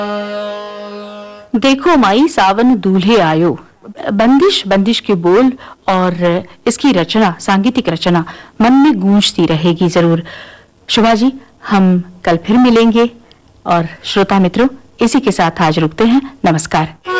देखो माई सावन दूल्हे आयो, बंदिश बंदिश के बोल और इसकी रचना, सांगीतिक रचना मन में गूंजती रहेगी जरूर। शोभा जी, हम कल फिर मिलेंगे और श्रोता मित्रों, इसी के साथ आज रुकते हैं। नमस्कार।